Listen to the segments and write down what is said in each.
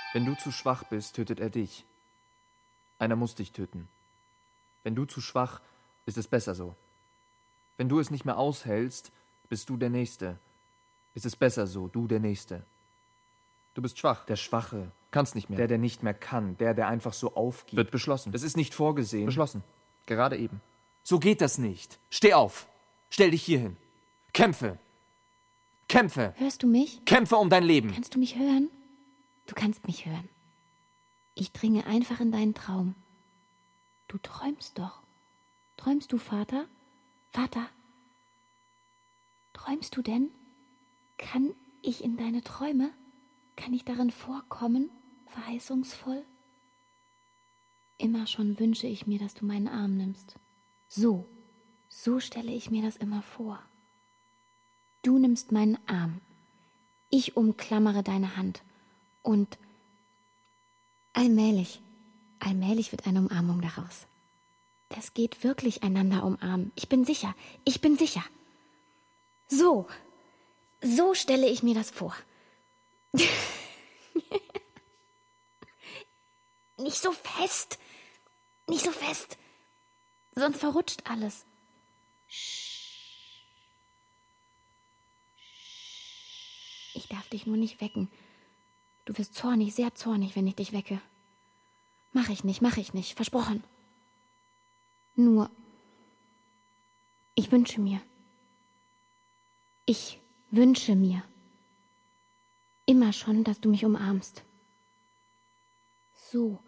Wenn du zu schwach bist, tötet er dich. Einer muss dich töten. Wenn du zu schwach, ist es besser so. Wenn du es nicht mehr aushältst, bist du der Nächste. Ist es besser so, du der Nächste. Du bist schwach. Der Schwache. Kannst nicht mehr. Der nicht mehr kann. Der einfach so aufgibt. Wird beschlossen. Das ist nicht vorgesehen. Beschlossen. Gerade eben. So geht das nicht. Steh auf. Stell dich hier hin. Kämpfe. Kämpfe. Hörst du mich? Kämpfe um dein Leben. Kannst du mich hören? Du kannst mich hören. Ich dringe einfach in deinen Traum. Du träumst doch. Träumst du, Vater? Vater? Träumst du denn? Kann ich in deine Träume? Kann ich darin vorkommen, verheißungsvoll? Immer schon wünsche ich mir, dass du meinen Arm nimmst. So stelle ich mir das immer vor. Du nimmst meinen Arm. Ich umklammere deine Hand. Und allmählich wird eine Umarmung daraus. Das geht wirklich einander umarmen. Ich bin sicher. So stelle ich mir das vor. Nicht so fest. Sonst verrutscht alles. Ich darf dich nur nicht wecken. Du wirst zornig, sehr zornig, wenn ich dich wecke. Mach ich nicht, versprochen. Nur, ich wünsche mir immer schon, dass du mich umarmst. So.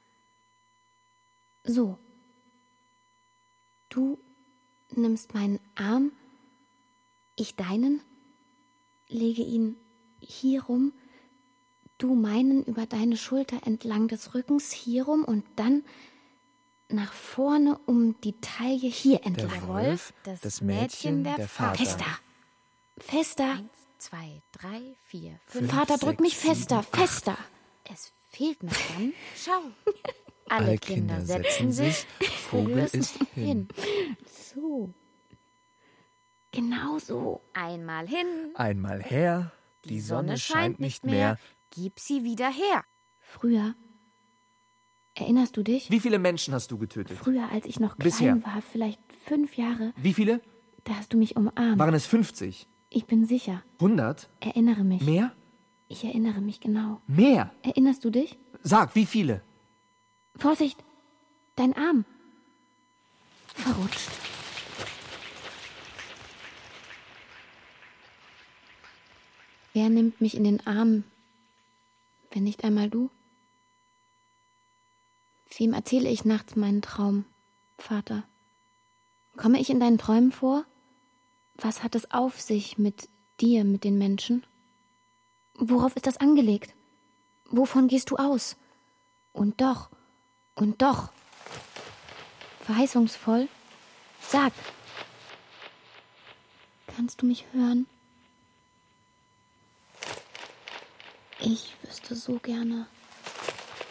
Du nimmst meinen Arm, ich deinen, lege ihn hier rum, du meinen über deine Schulter entlang des Rückens hier rum und dann nach vorne um die Taille hier entlang. Der Wolf, das Mädchen, der Vater. Fester. 1, 2, 3, 4, 5. Vater, drück mich fester. Es fehlt noch dann. Schau. Alle Kinder setzen sich. Vogel ist hin. So. Genau so. Einmal hin. Einmal her. Die Sonne scheint nicht mehr. Gib sie wieder her. Früher, erinnerst du dich? Wie viele Menschen hast du getötet? Früher, als ich noch klein Bisher. war, vielleicht 5 Jahre, Wie viele? da hast du mich umarmt. Waren es 50? Ich bin sicher. 100? Erinnere mich. Mehr? Ich erinnere mich genau. Mehr? Erinnerst du dich? Sag, wie viele? Vorsicht, dein Arm. Verrutscht. Wer nimmt mich in den Arm, wenn nicht einmal du? Wem erzähle ich nachts meinen Traum, Vater? Komme ich in deinen Träumen vor? Was hat es auf sich mit dir, mit den Menschen? Worauf ist das angelegt? Wovon gehst du aus? Und doch. Verheißungsvoll? Sag. Kannst du mich hören? Ich wüsste so gerne,